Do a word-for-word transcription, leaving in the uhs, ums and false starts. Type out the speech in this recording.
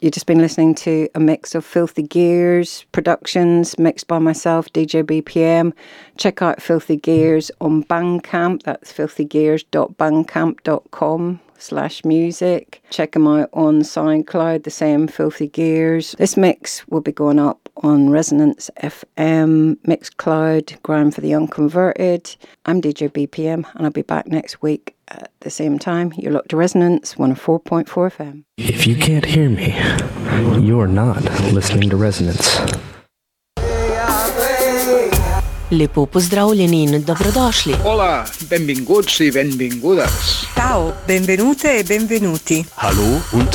You've just been listening to a mix of Filthy Gears productions mixed by myself, D J B P M. Check out Filthy Gears on Bandcamp. That's filthygears.bandcamp.com slash music. Check them out on SoundCloud, the same, Filthy Gears. This mix will be going up on Resonance F M, Mixcloud, Ground for the Unconverted. I'm D J B P M, and I'll be back next week at the same time. You're locked to Resonance one oh four point four F M. If you can't hear me, you're not listening to Resonance. Lepo pozdravljeni in dobrodošli. Hola, benvinguts i benvingudes. Ciao, benvenute e benvenuti. Hallo und